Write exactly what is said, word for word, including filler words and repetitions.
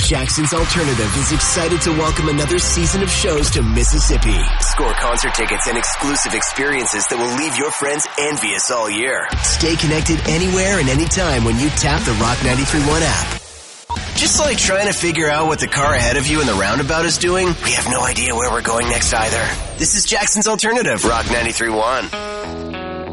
Jackson's Alternative is excited to welcome another season of shows to Mississippi. Score concert tickets and exclusive experiences that will leave your friends envious all year. Stay connected anywhere and anytime when you tap the Rock ninety-three point one app. Just like trying to figure out what the car ahead of you in the roundabout is doing, we have no idea where we're going next either. This is Jackson's Alternative, Rock ninety-three point one.